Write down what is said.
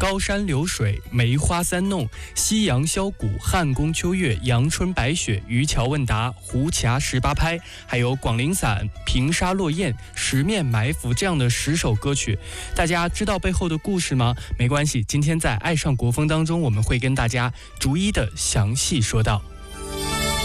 高山流水、梅花三弄、夕阳箫鼓、汉宫秋月、阳春白雪、渔樵问答、胡卡18拍，还有广陵散、平沙落雁、十面埋伏这样的10首歌曲。大家知道背后的故事吗？没关系，今天在爱上国风当中，我们会跟大家逐一的详细说到。